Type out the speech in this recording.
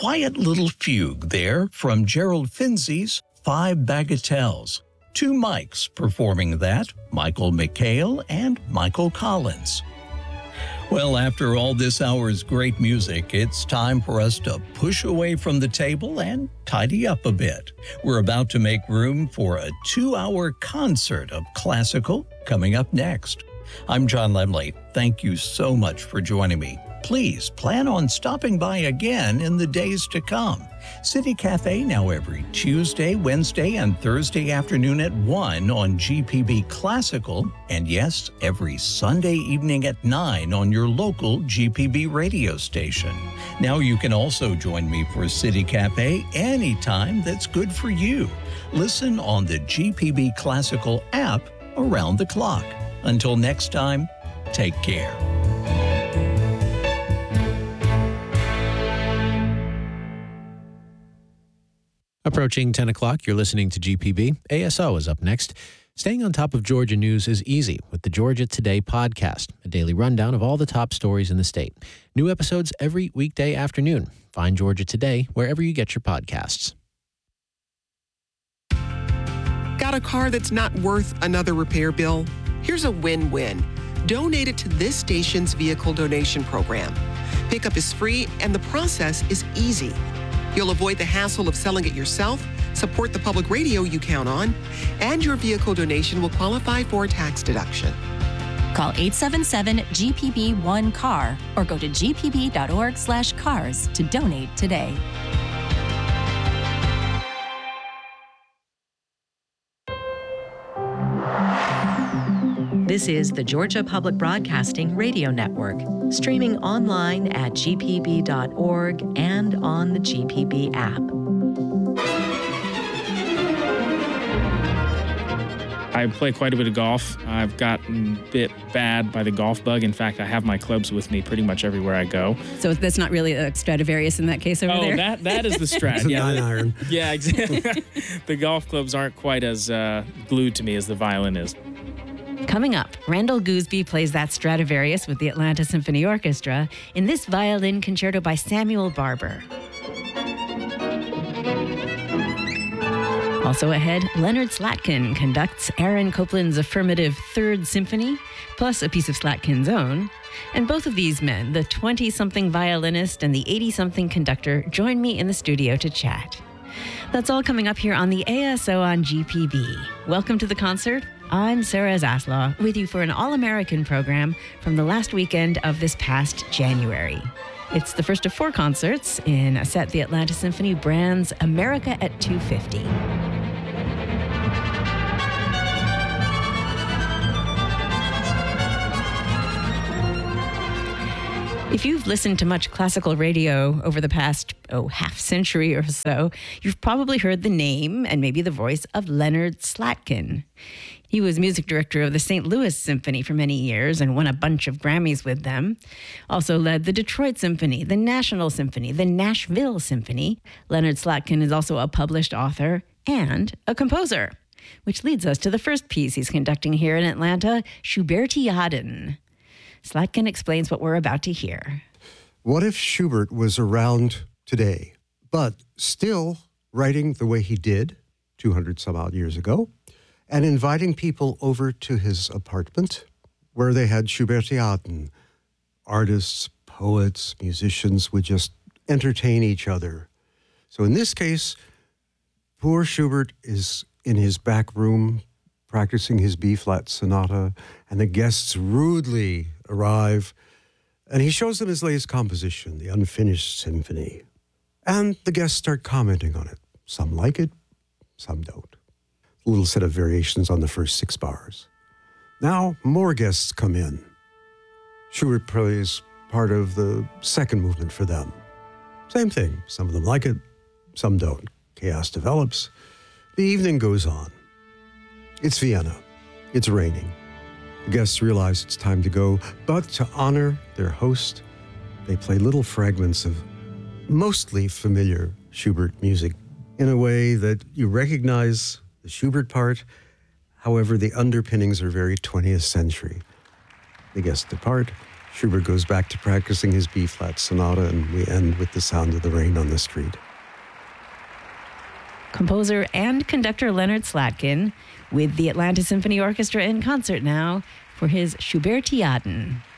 quiet little fugue there from Gerald Finzi's Five Bagatelles. Two Mikes performing that, Michael McHale and Michael Collins. Well, after all this hour's great music, it's time for us to push away from the table and tidy up a bit. We're about to make room for a 2-hour concert of classical coming up next. I'm John Lemley. Thank you so much for joining me. Please plan on stopping by again in the days to come. City Cafe now every Tuesday, Wednesday, and Thursday afternoon at 1 on GPB Classical, and yes, every Sunday evening at 9 on your local GPB radio station. Now you can also join me for City Cafe anytime that's good for you. Listen on the GPB Classical app around the clock. Until next time, take care. Approaching 10 o'clock, you're listening to GPB. ASO is up next. Staying on top of Georgia news is easy with the Georgia Today podcast, a daily rundown of all the top stories in the state. New episodes every weekday afternoon. Find Georgia Today wherever you get your podcasts. Got a car that's not worth another repair bill? Here's a win-win. Donate it to this station's vehicle donation program. Pickup is free and the process is easy. You'll avoid the hassle of selling it yourself, support the public radio you count on, and your vehicle donation will qualify for a tax deduction. Call 877-GPB-1-CAR or go to gpb.org/cars to donate today. This is the Georgia Public Broadcasting Radio Network, streaming online at gpb.org and on the GPB app. I play quite a bit of golf. I've gotten a bit bad by the golf bug. In fact, I have my clubs with me pretty much everywhere I go. So that's not really a Stradivarius in that case over there? Oh, that is the Strat. It's a 9-iron. Yeah, exactly. The golf clubs aren't quite as glued to me as the violin is. Coming up, Randall Gooseby plays that Stradivarius with the Atlanta Symphony Orchestra in this violin concerto by Samuel Barber. Also ahead, Leonard Slatkin conducts Aaron Copland's affirmative Third Symphony, plus a piece of Slatkin's own. And both of these men, the 20-something violinist and the 80-something conductor, join me in the studio to chat. That's all coming up here on the ASO on GPB. Welcome to the concert. I'm Sarah Zaslaw, with you for an all-American program from the last weekend of this past January. It's the first of 4 concerts in a set the Atlanta Symphony brands America at 250. If you've listened to much classical radio over the past, half century or so, you've probably heard the name and maybe the voice of Leonard Slatkin. He was music director of the St. Louis Symphony for many years and won a bunch of Grammys with them. Also led the Detroit Symphony, the National Symphony, the Nashville Symphony. Leonard Slatkin is also a published author and a composer, which leads us to the first piece he's conducting here in Atlanta, Schubertiaden. Slatkin explains what we're about to hear. What if Schubert was around today, but still writing the way he did 200 some odd years ago, and inviting people over to his apartment where they had Schubertiaden. Artists, poets, musicians would just entertain each other. So in this case, poor Schubert is in his back room practicing his B-flat sonata, and the guests rudely arrive, and he shows them his latest composition, the Unfinished Symphony. And the guests start commenting on it. Some like it, some don't. A little set of variations on the first 6 bars. Now, more guests come in. Schubert plays part of the second movement for them. Same thing. Some of them like it, some don't. Chaos develops. The evening goes on. It's Vienna. It's raining. The guests realize it's time to go, but to honor their host, they play little fragments of mostly familiar Schubert music in a way that you recognize the Schubert part. However, the underpinnings are very 20th century. The guests depart, Schubert goes back to practicing his B-flat sonata, and we end with the sound of the rain on the street. Composer and conductor Leonard Slatkin with the Atlanta Symphony Orchestra in concert now for his Schubertiaden.